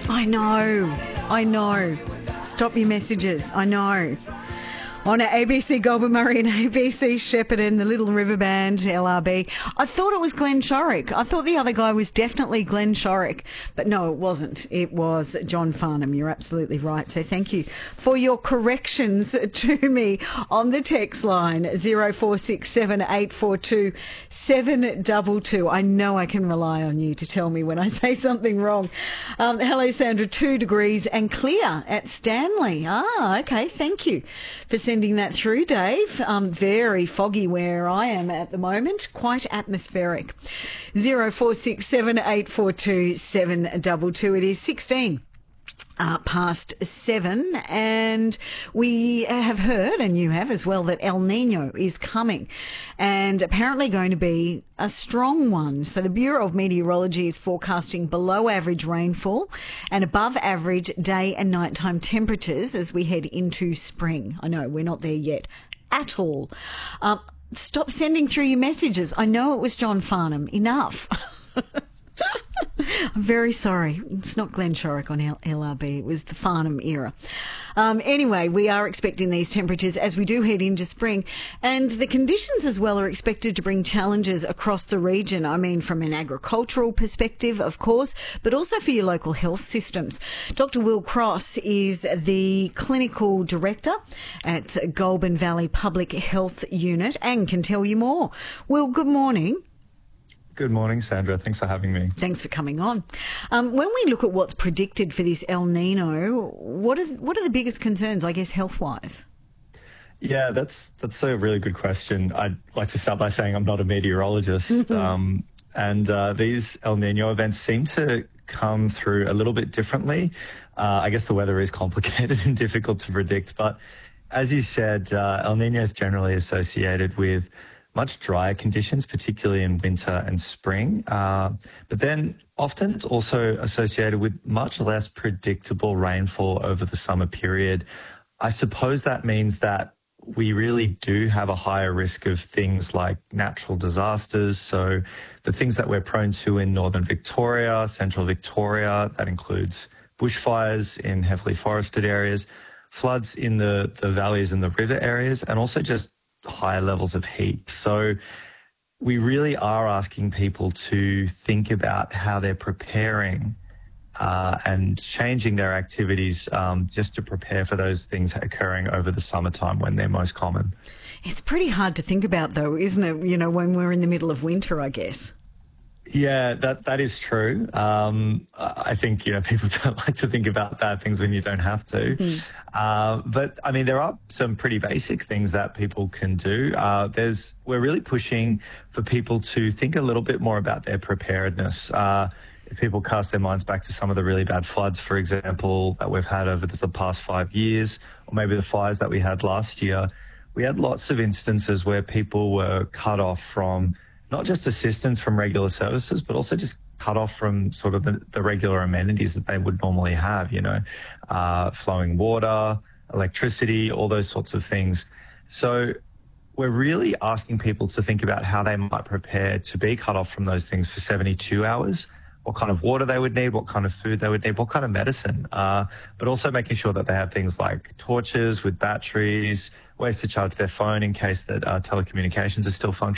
I know. Stop your messages. I know. On ABC Goulburn Murray and ABC Shepparton, the Little River Band, LRB. I thought it was Glenn Shorrock. I thought the other guy was definitely Glenn Shorrock. But no, it wasn't. It was John Farnham. You're absolutely right. So thank you for your corrections to me on the text line 0467 842 722. I know I can rely on you to tell me when I say something wrong. Hello, Sandra. 2 degrees and clear at Stanley. Okay. Thank you for sending that through, Dave. Very foggy where I am at the moment. Quite atmospheric. 0467 842 722. It is 16 past 7, and we have heard, and you have as well, that El Nino is coming and apparently going to be a strong one. So the Bureau of Meteorology is forecasting below average rainfall and above average day and nighttime temperatures as we head into spring. I know we're not there yet at all. Stop sending through your messages. I know it was John Farnham. Enough. I'm very sorry. It's not Glenn Shorrock on LRB. It was the Farnham era. Anyway, we are expecting these temperatures as we do head into spring, and the conditions as well are expected to bring challenges across the region. I mean, from an agricultural perspective, of course, but also for your local health systems. Dr. Will Cross is the clinical director at Goulburn Valley Public Health Unit and can tell you more. Will, good morning. Good morning, Sandra. Thanks for having me. Thanks for coming on. When we look at what's predicted for this El Nino, what are the biggest concerns, I guess, health-wise? Yeah, that's a really good question. I'd like to start by saying I'm not a meteorologist, and these El Nino events seem to come through a little bit differently. I guess the weather is complicated and difficult to predict, but as you said, El Nino is generally associated with much drier conditions, particularly in winter and spring. But then often it's also associated with much less predictable rainfall over the summer period. I suppose that means that we really do have a higher risk of things like natural disasters. So the things that we're prone to in northern Victoria, central Victoria, that includes bushfires in heavily forested areas, floods in the valleys and the river areas, and also just higher levels of heat. So we really are asking people to think about how they're preparing and changing their activities just to prepare for those things occurring over the summertime when they're most common. It's pretty hard to think about, though, isn't it? You know, when we're in the middle of winter, I guess. Yeah, that is true. I think, people don't like to think about bad things when you don't have to. But, I mean, there are some pretty basic things that people can do. We're really pushing for people to think a little bit more about their preparedness. If people cast their minds back to some of the really bad floods, for example, that we've had over the past 5 years, or maybe the fires that we had last year, we had lots of instances where people were cut off from not just assistance from regular services, but also just cut off from sort of the regular amenities that they would normally have, flowing water, electricity, all those sorts of things. So we're really asking people to think about how they might prepare to be cut off from those things for 72 hours, what kind of water they would need, what kind of food they would need, what kind of medicine, but also making sure that they have things like torches with batteries, ways to charge their phone in case that telecommunications are still functioning.